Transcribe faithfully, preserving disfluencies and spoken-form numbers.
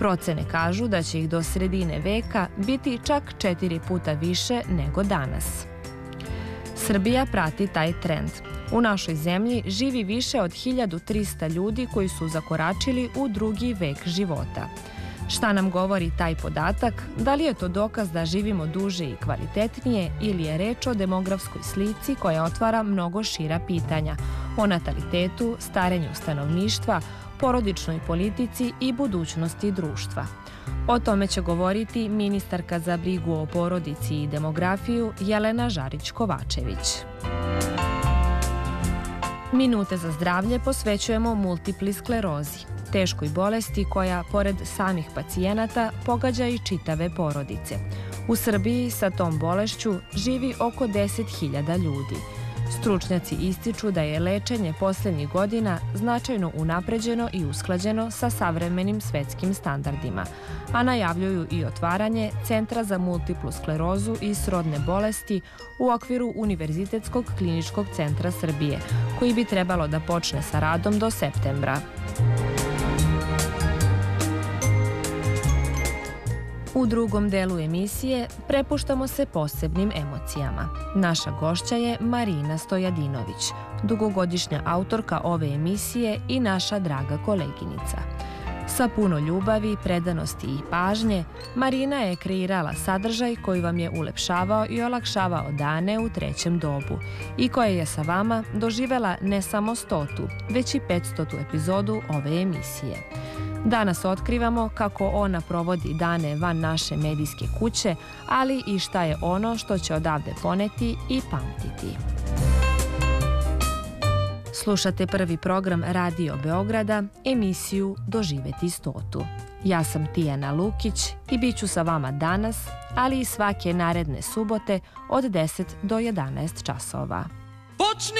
Procene kažu da će ih do sredine veka biti čak četiri puta više nego danas. Srbija prati taj trend. U našoj zemlji živi više od hiljadu trista ljudi koji su zakoračili u drugi vek života. Šta nam govori taj podatak? Da li je to dokaz da živimo duže i kvalitetnije ili je reč o demografskoj slici koja otvara mnogo šira pitanja o natalitetu, starenju stanovništva, porodičnoj politici i budućnosti društva? O tome će govoriti ministarka za brigu o porodici i demografiju Jelena Žarić-Kovačević. Minute za zdravlje posvećujemo multipli sklerozi, teškoj bolesti koja, pored samih pacijenata, pogađa i čitave porodice. U Srbiji sa tom bolešću živi oko deset hiljada ljudi. Stručnjaci ističu da je lečenje poslednjih godina značajno unapređeno i usklađeno sa savremenim svetskim standardima, a najavljuju i otvaranje Centra za multiplu sklerozu i srodne bolesti u okviru Univerzitetskog kliničkog centra Srbije, koji bi trebalo da počne sa radom do septembra. U drugom delu emisije prepuštamo se posebnim emocijama. Naša gošća je Marina Stojadinović, dugogodišnja autorka ove emisije i naša draga koleginica. Sa puno ljubavi, predanosti i pažnje, Marina je kreirala sadržaj koji vam je ulepšavao i olakšavao dane u trećem dobu i koja je sa vama doživela ne samo stotu, već i petstotu epizodu ove emisije. Danas otkrivamo kako ona provodi dane van naše medijske kuće, ali i šta je ono što će odavde poneti i pamtiti. Slušate prvi program Radio Beograda, emisiju Doživeti stotu. Ja sam Tijana Lukić i bit ću sa vama danas, ali i svake naredne subote od deset do jedanaest časova.